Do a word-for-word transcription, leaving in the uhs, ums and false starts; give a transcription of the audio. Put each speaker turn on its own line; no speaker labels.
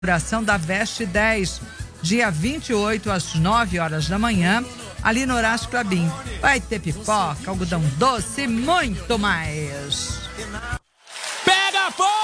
inauguração da Veste dez, dia vinte e oito às nove horas da manhã, ali no Horácio Clabim. Vai ter pipoca, algodão doce e muito mais.
Pega fogo!